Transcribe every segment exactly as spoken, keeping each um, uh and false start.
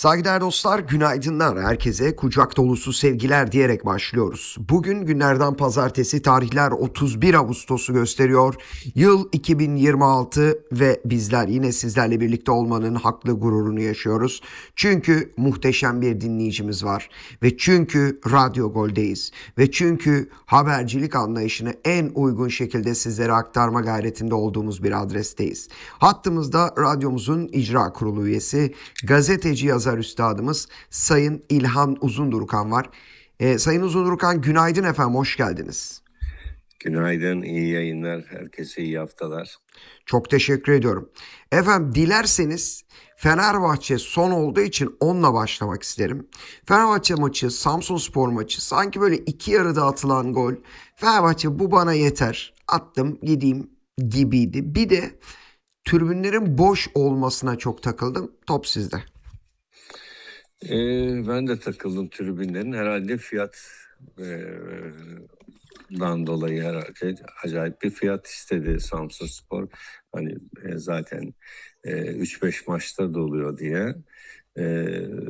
Saygıdeğer dostlar, günaydınlar. Herkese kucak dolusu sevgiler diyerek başlıyoruz. Bugün günlerden pazartesi, tarihler otuz bir Ağustos'u gösteriyor. Yıl iki bin yirmi altı ve bizler yine sizlerle birlikte olmanın haklı gururunu yaşıyoruz. Çünkü muhteşem bir dinleyicimiz var ve çünkü Radyo Gol'deyiz ve çünkü habercilik anlayışını en uygun şekilde sizlere aktarma gayretinde olduğumuz bir adresteyiz. Hattımızda radyomuzun icra kurulu üyesi, gazeteci yazar üstadımız Sayın İlhan Uzundurkan var. Ee, Sayın Uzundurkan, günaydın efendim, hoş geldiniz. Günaydın, iyi yayınlar, herkese iyi haftalar. Çok teşekkür ediyorum. Efendim, dilerseniz Fenerbahçe son olduğu için onunla başlamak isterim. Fenerbahçe maçı, Samsunspor maçı, sanki böyle iki yarıda atılan gol. Fenerbahçe bu bana yeter, attım gideyim gibiydi. Bir de tribünlerin boş olmasına çok takıldım. Top sizde. Ee, ben de takıldım tribünlerin. Herhalde fiyat e, dan dolayı herhalde acayip bir fiyat istedi Samsunspor. Hani e, zaten e, üç beş maçta doluyor diye. E,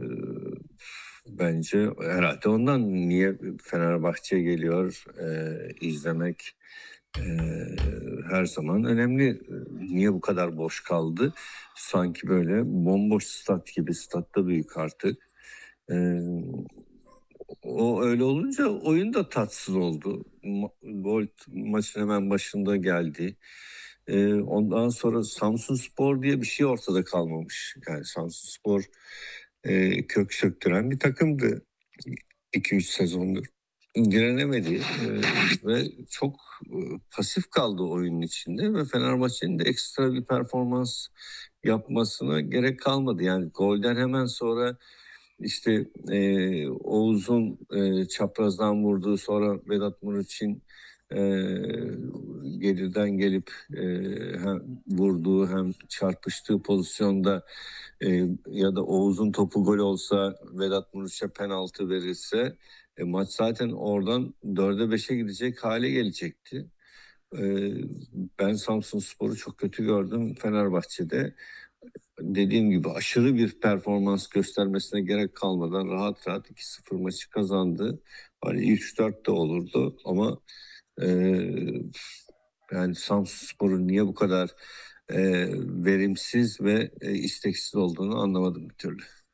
bence herhalde ondan niye Fenerbahçe geliyor e, izlemek e, her zaman önemli. Niye bu kadar boş kaldı? Sanki böyle bomboş stat gibi, statta büyük artık. E, O öyle olunca oyun da tatsız oldu. Ma- Gol maçın hemen başında geldi. Ee, ondan sonra Samsunspor diye bir şey ortada kalmamış. Yani Samsunspor e, kök söktüren bir takımdı. iki üç sezondur. Direnemedi e, ve çok e, pasif kaldı oyunun içinde ve Fenerbahçe'nin de ekstra bir performans yapmasına gerek kalmadı. Yani golden hemen sonra işte e, Oğuz'un e, çaprazdan vurduğu, sonra Vedat Muriç'in e, geriden gelip e, hem vurduğu hem çarpıştığı pozisyonda e, ya da Oğuz'un topu gol olsa, Vedat Muriç'e penaltı verirse e, maç zaten oradan dörde beşe gidecek hale gelecekti. E, ben Samsunspor'u çok kötü gördüm Fenerbahçe'de. Dediğim gibi aşırı bir performans göstermesine gerek kalmadan rahat rahat iki sıfır maçı kazandı. Hani üç dört de olurdu ama e, yani Samsunspor'un niye bu kadar e, verimsiz ve e, isteksiz olduğunu anlamadım bir türlü.